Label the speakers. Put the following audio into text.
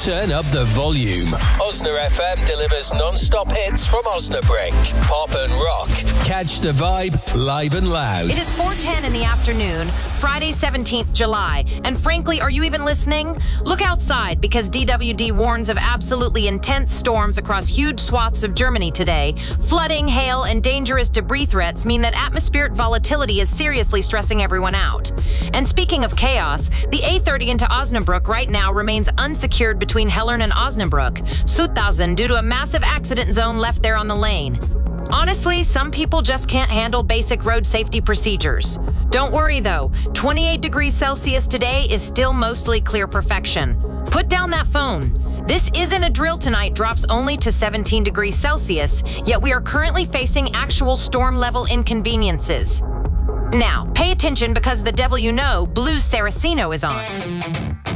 Speaker 1: Turn up the volume. Osna FM delivers non-stop hits from Osnabrück. Pop and rock. Catch the vibe live and loud.
Speaker 2: It is 4:10 in the afternoon, Friday, 17th July. And frankly, are you even listening? Look outside, because DWD warns of absolutely intense storms across huge swaths of Germany today. Flooding, hail, and dangerous debris threats mean that atmospheric volatility is seriously stressing everyone out. And speaking of chaos, the A30 into Osnabrück right now remains unsecured between Hellern and Osnabrück, Sutthausen, due to a massive accident zone left there on the lane. Honestly, some people just can't handle basic road safety procedures. Don't worry though, 28 degrees Celsius today is still mostly clear perfection. Put down that phone. This isn't a drill tonight, drops only to 17 degrees Celsius, yet we are currently facing actual storm level inconveniences. Now, pay attention because the devil you know, Blues Saraceno, is on.